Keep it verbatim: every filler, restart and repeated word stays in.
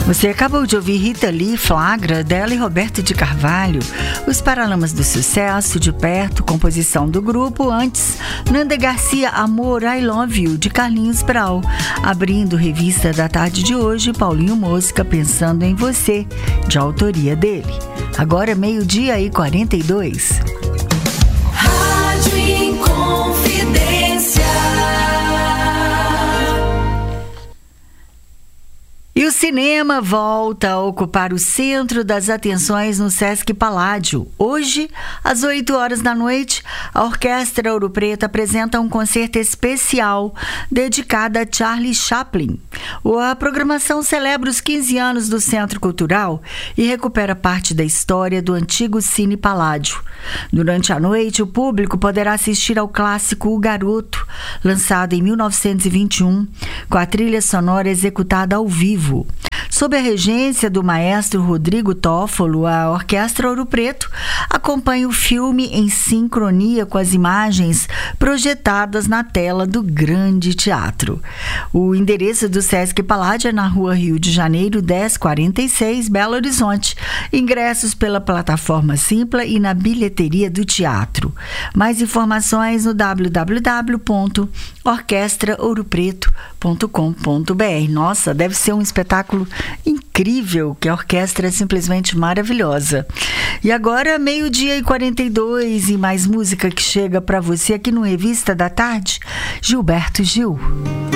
Você acabou de ouvir Rita Lee, Flagra, dela e Roberto de Carvalho. Os Paralamas do Sucesso, De Perto, composição do grupo. Antes, Nanda Garcia, Amor, I Love You, de Carlinhos Brau. Abrindo Revista da Tarde de hoje, Paulinho Mosca, Pensando em Você, de autoria dele. Agora meio-dia e quarenta e dois. Rádio Inconfidência. E o cinema volta a ocupar o centro das atenções no Sesc Paládio. Hoje, às oito horas da noite, a Orquestra Ouro Preto apresenta um concerto especial dedicado a Charlie Chaplin. A programação celebra os quinze anos do Centro Cultural e recupera parte da história do antigo Cine Paládio. Durante a noite, o público poderá assistir ao clássico O Garoto, lançado em mil novecentos e vinte e um, com a trilha sonora executada ao vivo. Sob a regência do maestro Rodrigo Toffolo, a Orquestra Ouro Preto acompanha o filme em sincronia com as imagens projetadas na tela do Grande Teatro. O endereço do Sesc Paládio é na Rua Rio de Janeiro, dez quarenta e seis, Belo Horizonte. Ingressos pela plataforma Simpla e na bilheteria do teatro. Mais informações no w w w ponto orquestra ouro preto ponto com ponto b r. Nossa, deve ser um espetáculo incrível, que a orquestra é simplesmente maravilhosa. E agora, meio-dia e quarenta e dois, e mais música que chega para você aqui no Revista da Tarde, Gilberto Gil.